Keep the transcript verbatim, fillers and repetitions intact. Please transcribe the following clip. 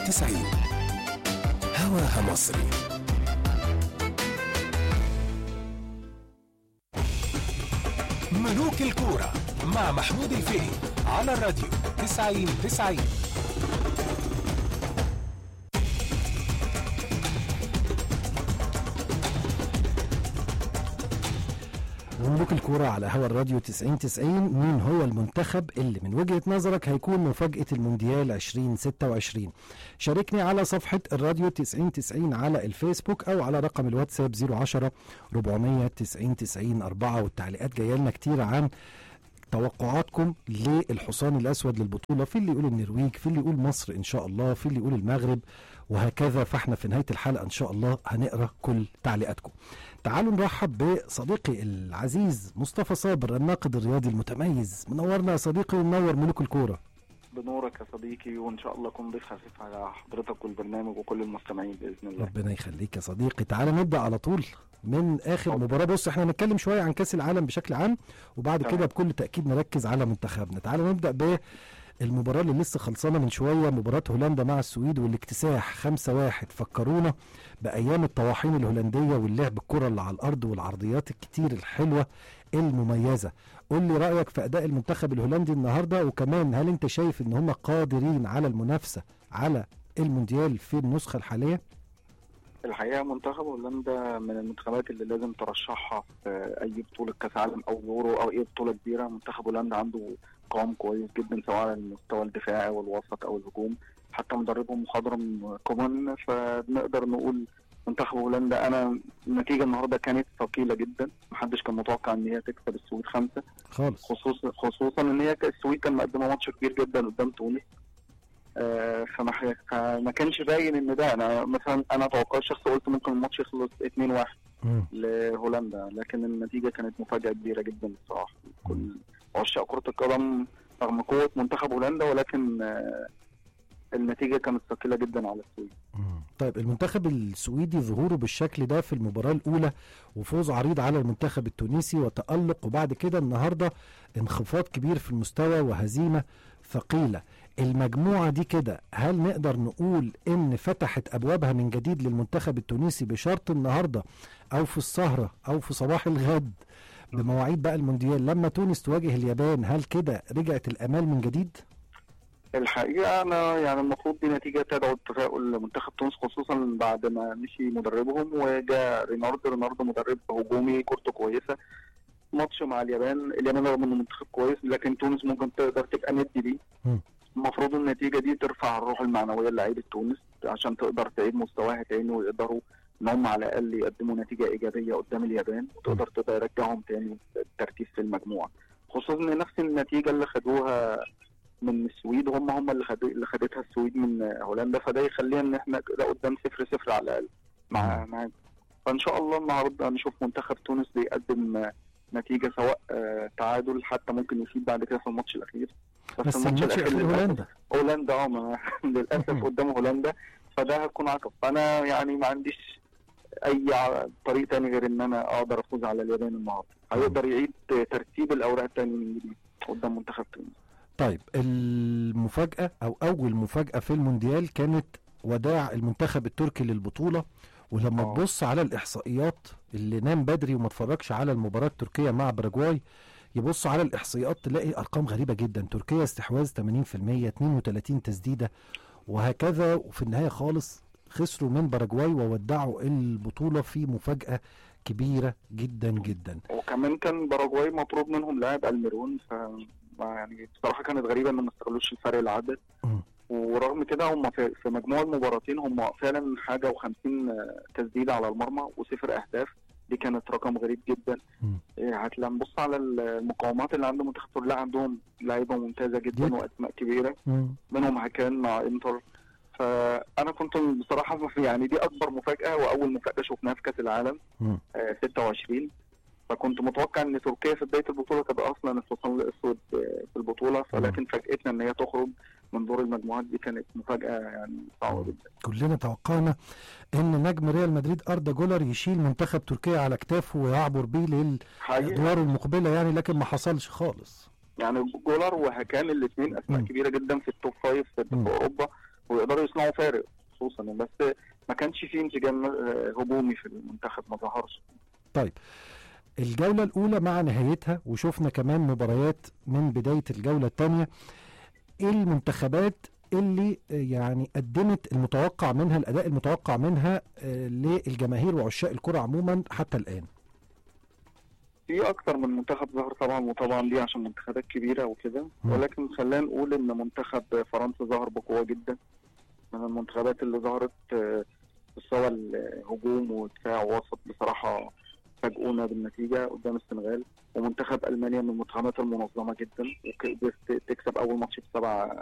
تسعين هواها مصري. ملوك الكورة مع محمود الفقي على الراديو تسعين تسعين. ملوك الكورة على هوا الراديو تسعين تسعين. مين هو المنتخب اللي من وجهة نظرك هيكون مفاجأة المونديال عشرين ستة وعشرين؟ شاركني على صفحة الراديو تسعين تسعين على الفيسبوك أو على رقم الواتساب صفر عشرة أربعمية تسعين تسعين أربعة. والتعليقات جاية لنا كتير عن توقعاتكم للحصان الأسود للبطولة، في اللي يقول النرويج، في اللي يقول مصر إن شاء الله، في اللي يقول المغرب، وهكذا. فاحنا في نهاية الحلقة إن شاء الله هنقرأ كل تعليقاتكم. تعالوا نرحب بصديقي العزيز مصطفى صابر، الناقد الرياضي المتميز. منورنا يا صديقي ومنور ملوك الكورة. بنورك يا صديقي، وإن شاء الله أكون ضيف خفيف على حضرتك والبرنامج وكل المستمعين بإذن الله. ربنا يخليك يا صديقي. تعالى نبدأ على طول من آخر مباراة. بص احنا هنتكلم شوية عن كأس العالم بشكل عام، وبعد كده بكل تأكيد نركز على منتخبنا. تعالى نبدأ ب المباراة اللي لسه خلصانة من شوية، مباراة هولندا مع السويد والاكتساح خمسة واحد. فكرونا بأيام الطواحين الهولندية واللعب الكرة اللي على الأرض والعرضيات الكتير الحلوة المميزة. قول لي رأيك في أداء المنتخب الهولندي النهاردة، وكمان هل أنت شايف إن هم قادرين على المنافسة على المونديال في النسخة الحالية؟ الحقيقة منتخب هولندا من المنتخبات اللي لازم ترشحها في أي بطولة كأس عالم أو يورو أو أي بطولة كبيرة. منتخب هولندا عنده قوام كويس جدا سواء على المستوى الدفاعي والوسط أو الهجوم، حتى مدربهم مخضرم كومان. فبنقدر نقول منتخب هولندا، أنا النتيجة النهاردة كانت ثقيلة جدا، محدش كان متوقع إن هي تكسب السويد خمسة خالص، خصوصا خصوصا إن هي السويد كان مقدمة ماتش كبير جدا قدام تونس. آه فما, فما كانش باين ان ده، انا مثلا انا توقعت شخص قلت ممكن الماتش يخلص اتنين واحد لهولندا، لكن النتيجه كانت مفاجاه كبيره جدا بصراحه. كل عشاق كره القدم رغم قوه منتخب هولندا، ولكن آه النتيجه كانت ثقيله جدا على السويد. طيب المنتخب السويدي ظهوره بالشكل ده في المباراه الاولى وفوز عريض على المنتخب التونسي وتألق، وبعد كده النهارده انخفاض كبير في المستوى وهزيمه ثقيله. المجموعة دي كده هل نقدر نقول ان فتحت ابوابها من جديد للمنتخب التونسي بشرط النهاردة او في السهرة او في صباح الغد بمواعيد بقى المونديال لما تونس تواجه اليابان، هل كده رجعت الامال من جديد؟ الحقيقة انا يعني المفروض دي نتيجة تدعو التفاؤل لمنتخب تونس، خصوصا بعد ما مشي مدربهم وجاء ريناردو. ريناردو مدرب هجومي كورته كويسة. ماتش مع اليابان، اليابان رغم انه منتخب كويس لكن تونس ممكن تقدر تبقى ندي دي. المفروض النتيجة دي ترفع الروح المعنوية للاعيبة تونس عشان تقدر تعيد مستواها تاني، ويقدروا ان هم على الاقل يقدموا نتيجة ايجابية قدام اليابان، وتقدر تقدر يرجعهم تاني الترتيب في المجموعة. خصوصا ان نفس النتيجة اللي خدوها من السويد هم هم اللي خدوا اللي خدتها السويد من هولندا، فده يخلينا ان احنا كده قدام صفر صفر على الاقل مع مع فان شاء الله النهارده نشوف منتخب تونس بيقدم نتيجة سواء تعادل حتى ممكن يفيد بعد كده في الماتش الاخير. بس, بس الماتش الاخير هولندا هولندا اه للاسف قدام هولندا، فده هتكون عقب. فانا يعني ما عنديش اي طريق تاني غير ان انا اقدر افوز على اليابان النهارده. هيقدر يعيد ترتيب الاوراق تاني من جديد قدام منتخب تونس. طيب المفاجأة او اول مفاجأة في المونديال كانت وداع المنتخب التركي للبطولة. ولما أوه. تبص على الاحصائيات، اللي نام بدري وما اتفرجش على المباراة التركية مع باراجواي يبص على الاحصائيات تلاقي ارقام غريبة جدا. تركيا استحواذ ثمانين بالمية، اثنين وثلاثين تسديدة وهكذا، وفي النهاية خالص خسروا من باراجواي وودعوا البطولة في مفاجأة كبيرة جدا جدا. وكمان كان باراجواي مطلوب منهم لاعب الميرون، ف يعني بصراحة كانت غريبة ان ما استغلوش الفرق العدد. ورغم كده هم في, في مجموع المباراتين هم فعلا حاجة وخمسين تسديدة على المرمى وصفر اهداف. دي كانت رقم غريب جدا. هتلاقي نبص على المقاومات اللي عند منتخب تركيا، عندهم لعيبه ممتازه جدا واسماء كبيره، مم. منهم هكان مع انتر. فانا كنت بصراحه يعني دي اكبر مفاجاه واول مفاجاه شفناها في كاس العالم آه ستة وعشرين. فكنت متوقع ان تركيا في بدايه البطوله تبقى اصلا الحصان الاسود في البطوله، فلكن فاجئتنا ان هي تخرج من دور المجموعات. دي كانت مفاجاه يعني صعبه جدا. كلنا توقعنا ان نجم ريال مدريد أردا جولر يشيل منتخب تركيا على كتافه ويعبر بيه للادوار المقبله يعني، لكن ما حصلش خالص. يعني جولر وهكان الاثنين اسماء م. كبيره جدا في التوب فايف في, في اوروبا، ويقدروا يصنعوا فارق خصوصا، بس ما كانش فيه انسجام هجومي في المنتخب، ما ظهرش. طيب الجولة الأولى مع نهايتها وشفنا كمان مباريات من بداية الجولة الثانية، ايه المنتخبات اللي يعني قدمت المتوقع منها الأداء المتوقع منها للجماهير وعشاق الكرة عموما حتى الآن؟ في اكتر من منتخب ظهر طبعا، وطبعا دي عشان منتخبات كبيره وكده، ولكن خلينا نقول ان منتخب فرنسا ظهر بقوه جدا، من المنتخبات اللي ظهرت مستوى الهجوم ودفاع ووسط بصراحه فاجئونا بالنتيجه قدام السنغال. ومنتخب المانيا من المنتخبات المنظمه جدا، وقدرت تكسب اول ماتش بسبعه